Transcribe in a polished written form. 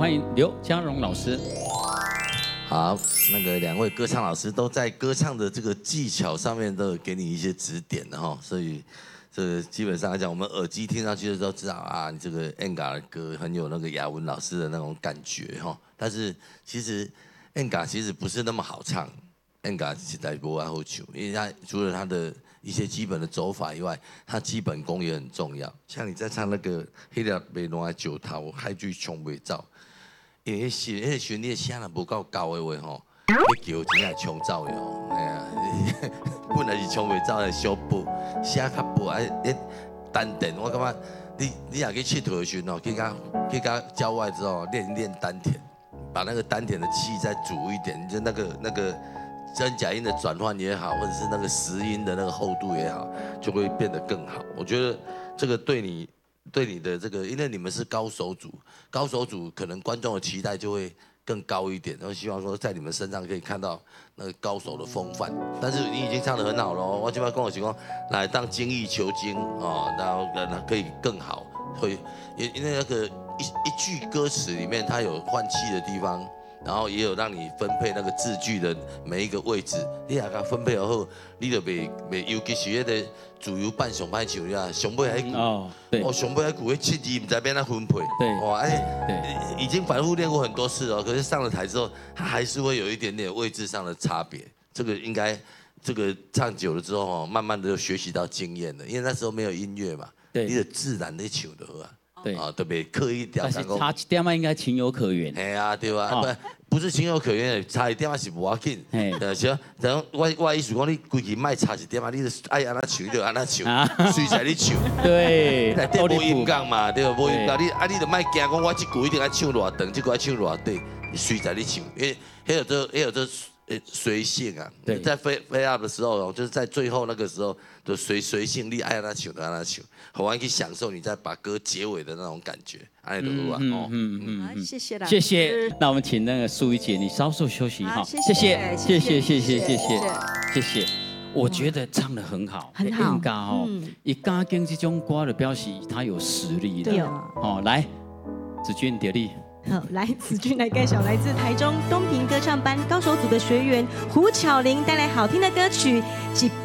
欢迎刘家荣老师。 好，那个2位歌唱老师都在歌唱的这个技巧上面都有给你一些指点的哈，所以这基本上来讲，我们耳机听上去的时候知道啊，你这个 Enga 的歌很有那个雅文老师的那种感觉哈。但是其实 Enga 其实不是那么好唱 ，Enga 实在不好唱，因为他除了他的一些基本的走法以外，他基本功也很重要。像你在唱那个《黑了白龙的九头》，海水冲袂走。因为那旋律声若无够高的话吼，你叫真正冲走的吼，哎呀，本来是冲袂走的小步，声较薄，你丹田，我感觉你若去佚佗的时候，去到郊外之后练丹田，把那个丹田的气再足一点，就那个真假音的转换也好，或者是那个实音的那个厚度也好，就会变得更好。我觉得这个对你的这个，因为你们是高手组可能观众的期待就会更高一点，然后希望说在你们身上可以看到那个高手的风范。但是你已经唱得很好了，我今晚跟我情况来当精益求精哦，然后可以更好，会因为那个一句歌词里面它有换气的地方。然后也有让你分配那个字句的每一个位置，你若甲分配好后，你就袂，尤其是迄个自由版上歹唱呀，上尾迄句哦，上尾迄句迄7字唔知变哪分配， 对， 哇，已经反复练过很多次哦，可是上了台之后，它还是会有一点点位置上的差别，这个应该这个唱久了之后哦，慢慢的就学习到经验了，因为那时候没有音乐嘛，你就自然的唱就好啊。 对啊，特别刻意调但是差一点嘛，应该情有可原。 哎呀，对啊，不是情有可原的，差一点嘛是无要紧。是，然后我意思讲，你规矩卖差一点嘛，你就爱安那唱就安那唱，随在你唱。 对， 内底无音感嘛，对吧？无音感，你就卖惊讲，我这句一定要唱偌长，这句要唱偌短，随在你唱，因为还有这随性啊。在飞 up 的时候，就是在最后那个时候的随性，你爱那唱就安那唱，好玩去享受你再把歌结尾的那种感觉，安尼就好啊。 谢谢啦， 谢谢。那我们请那个淑仪姐，你稍作休息哈。谢谢。我觉得唱得很好， 很好。 应该哦，以刚刚这种歌的表示他有实力的。哦，来，子君点力。 好，来，子君来介绍来自台中东平歌唱班高手组的学员胡巧玲带来好听的歌曲。